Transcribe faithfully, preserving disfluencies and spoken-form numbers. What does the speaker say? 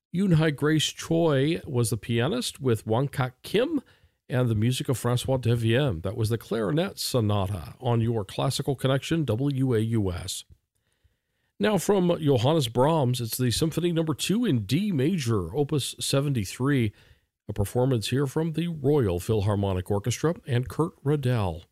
Yoon Grace Choi was the pianist with Wang Kak Kim, and the music of Francois Devienne. That was the Clarinet Sonata on your Classical Connection W A U S. Now from Johannes Brahms, it's the Symphony Number two in D major, Opus seventy-three, a performance here from the Royal Philharmonic Orchestra and Kurt Radell.